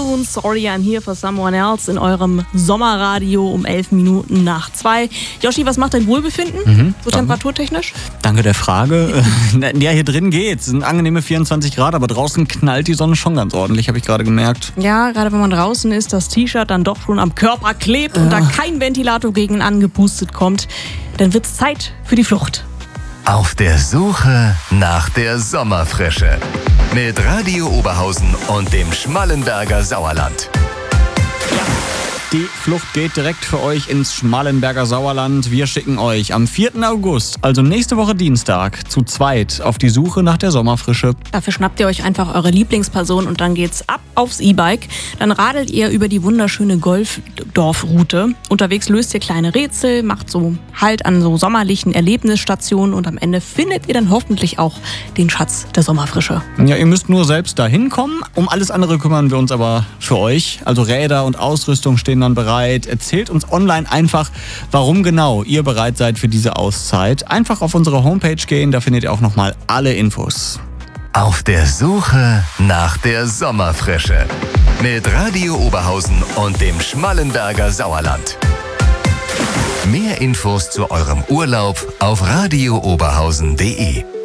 Moon, Sorry I'm Here for Someone Else in eurem Sommerradio um 11 Minuten nach 2. Yoshi, was macht dein Wohlbefinden, so temperaturtechnisch? Danke der Frage. Ja, hier drin geht's. Es sind angenehme 24 Grad, aber draußen knallt die Sonne schon ganz ordentlich, habe ich gerade gemerkt. Ja, gerade wenn man draußen ist, das T-Shirt dann doch schon am Körper klebt und da kein Ventilator gegen angepustet kommt, dann wird's Zeit für die Flucht. Auf der Suche nach der Sommerfrische. Mit Radio Oberhausen und dem Schmallenberger Sauerland. Die Flucht geht direkt für euch ins Schmallenberger Sauerland. Wir schicken euch am 4. August, also nächste Woche Dienstag, zu zweit auf die Suche nach der Sommerfrische. Dafür schnappt ihr euch einfach eure Lieblingsperson und dann geht's ab aufs E-Bike. Dann radelt ihr über die wunderschöne Golfdorfroute. Unterwegs löst ihr kleine Rätsel, macht so Halt an so sommerlichen Erlebnisstationen und am Ende findet ihr dann hoffentlich auch den Schatz der Sommerfrische. Ja, ihr müsst nur selbst dahin kommen. Um alles andere kümmern wir uns aber für euch. Also Räder und Ausrüstung stehen dann bereit. Erzählt uns online einfach, warum genau ihr bereit seid für diese Auszeit. Einfach auf unsere Homepage gehen, da findet ihr auch nochmal alle Infos. Auf der Suche nach der Sommerfrische. Mit Radio Oberhausen und dem Schmallenberger Sauerland. Mehr Infos zu eurem Urlaub auf radiooberhausen.de.